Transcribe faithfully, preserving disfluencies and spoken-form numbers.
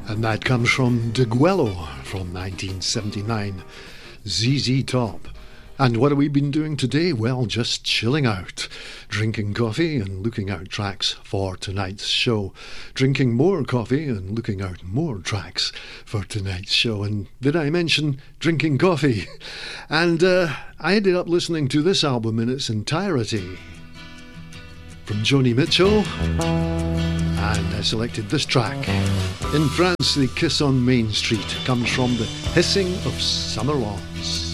And that comes from Diguello from nineteen seventy-nine, Z Z Top. And what have we been doing today? Well, just chilling out, drinking coffee and looking out tracks for tonight's show. Drinking more coffee and looking out more tracks for tonight's show. And did I mention drinking coffee? And uh, I ended up listening to this album in its entirety from Joni Mitchell. And I selected this track. In France, the Kiss on Main Street comes from the Hissing of Summer Lawns.